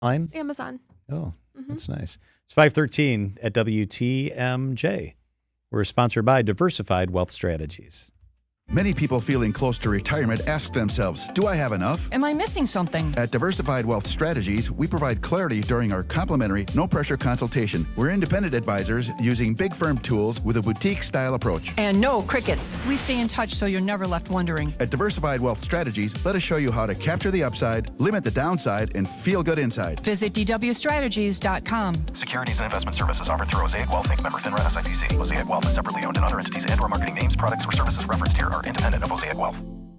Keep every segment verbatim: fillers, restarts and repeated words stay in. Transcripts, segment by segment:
Line? Amazon. Oh, mm-hmm. That's nice. It's five thirteen at W T M J. We're sponsored by Diversified Wealth Strategies. Many people feeling close to retirement ask themselves, do I have enough? Am I missing something? At Diversified Wealth Strategies, we provide clarity during our complimentary, no-pressure consultation. We're independent advisors using big firm tools with a boutique-style approach. And no crickets. We stay in touch so you're never left wondering. At Diversified Wealth Strategies, let us show you how to capture the upside, limit the downside, and feel good inside. Visit D W strategies dot com. Securities and investment services offered through Mosaic Wealth, Incorporated. Member FINRA S I P C. Mosaic Wealth is separately owned, and other entities and or marketing names, products, or services referenced here are independent of Mosaic Wealth.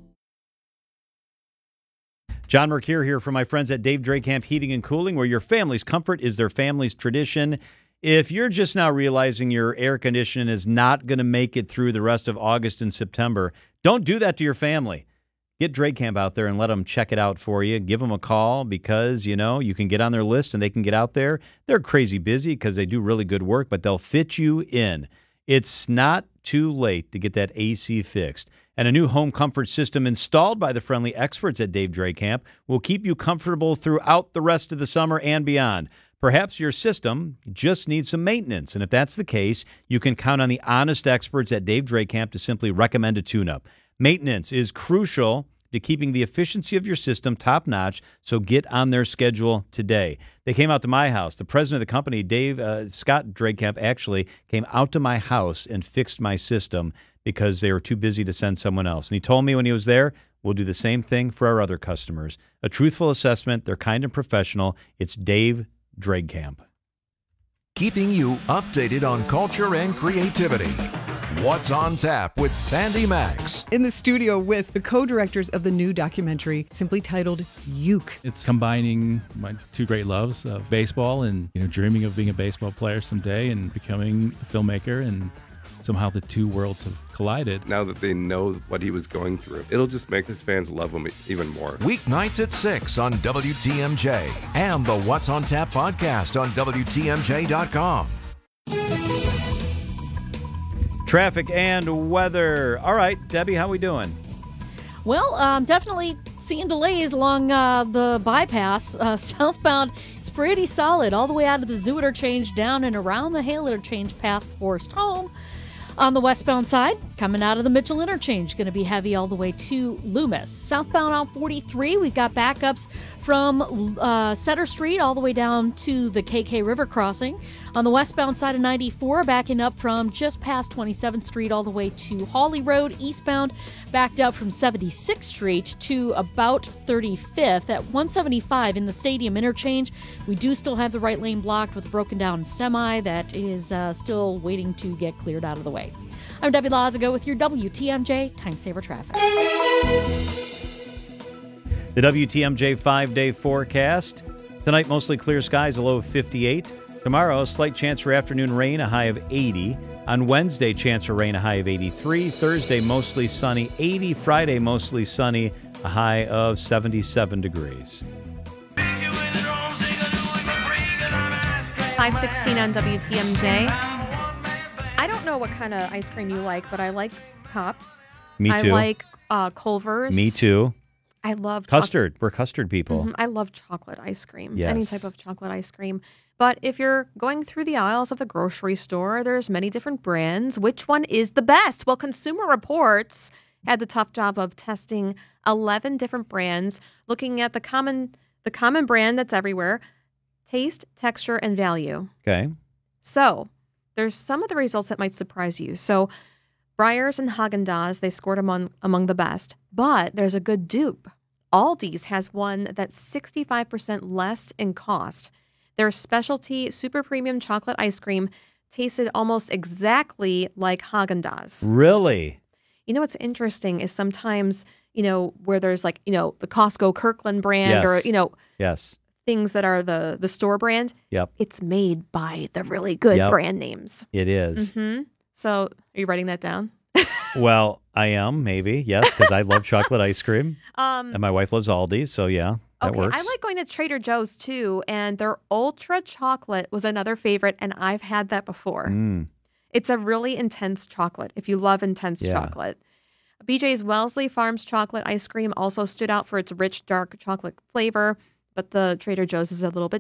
John Mercure here from my friends at Dave Drakamp Heating and Cooling, where your family's comfort is their family's tradition. If you're just now realizing your air conditioning is not going to make it through the rest of August and September, don't do that to your family. Get Drakamp out there and let them check it out for you. Give them a call because, you know, you can get on their list and they can get out there. They're crazy busy because they do really good work, but they'll fit you in. It's not too late to get that A C fixed. And a new home comfort system installed by the friendly experts at Dave Drakamp will keep you comfortable throughout the rest of the summer and beyond. Perhaps your system just needs some maintenance, and if that's the case, you can count on the honest experts at Dave Drakamp to simply recommend a tune-up. Maintenance is crucial to keeping the efficiency of your system top-notch, so get on their schedule today. They came out to my house. The president of the company, Dave uh, Scott Drakamp, actually came out to my house and fixed my system because they were too busy to send someone else. And he told me when he was there, we'll do the same thing for our other customers. A truthful assessment. They're kind and professional. It's Dave Drakamp. Keeping you updated on culture and creativity. What's on Tap with Sandy Max. In the studio with the co-directors of the new documentary simply titled Uke. It's combining my two great loves of baseball and, you know, dreaming of being a baseball player someday and becoming a filmmaker, and somehow the two worlds have collided. Now that they know what he was going through, it'll just make his fans love him even more. Weeknights at six on W T M J and the What's on Tap podcast on W T M J dot com. Traffic and weather. All right, Debbie, how we doing? Well, um, definitely seeing delays along uh, the bypass. Uh, southbound, it's pretty solid all the way out of the Zoo Interchange down and around the Hale Interchange past Forest Home. On the westbound side, coming out of the Mitchell Interchange, going to be heavy all the way to Loomis. Southbound on forty-three, we've got backups from uh, Center Street all the way down to the K K River crossing. On the westbound side of ninety-four, backing up from just past twenty-seventh Street all the way to Hawley Road. Eastbound, backed up from seventy-sixth Street to about thirty-fifth. At one seventy-five in the Stadium Interchange, we do still have the right lane blocked with a broken down semi that is uh, still waiting to get cleared out of the way. I'm Debbie Lazago with your W T M J Time Saver Traffic. The W T M J five-day forecast. Tonight, mostly clear skies, a low of fifty-eight. Tomorrow, slight chance for afternoon rain, a high of eighty. On Wednesday, chance for rain, a high of eighty-three. Thursday, mostly sunny, eighty. Friday, mostly sunny, a high of seventy-seven degrees. five sixteen on W T M J. I don't know what kind of ice cream you like, but I like Pops. Me too. I like uh, Culver's. Me too. I love custard. Choc- We're custard people. Mm-hmm. I love chocolate ice cream. Yes. Any type of chocolate ice cream. But if you're going through the aisles of the grocery store, there's many different brands. Which one is the best? Well, Consumer Reports had the tough job of testing eleven different brands, looking at the common the common brand that's everywhere: taste, texture, and value. Okay. So there's some of the results that might surprise you. So Breyers and Haagen-Dazs, they scored among among the best. But there's a good dupe. Aldi's has one that's sixty-five percent less in cost. Their specialty super premium chocolate ice cream tasted almost exactly like Haagen-Dazs. Really? You know what's interesting is sometimes, you know, where there's like, you know, the Costco Kirkland brand yes. or, you know, yes. things that are the, the store brand. Yep. It's made by the really good yep. brand names. It is. Mm-hmm. So are you writing that down? Well, I am, maybe, yes, because I love chocolate ice cream. Um, and my wife loves Aldi, so yeah, that okay, works. I like going to Trader Joe's too, and their Ultra Chocolate was another favorite, and I've had that before. Mm. It's a really intense chocolate, if you love intense yeah. chocolate. B J's Wellesley Farms chocolate ice cream also stood out for its rich, dark chocolate flavor, but the Trader Joe's is a little bit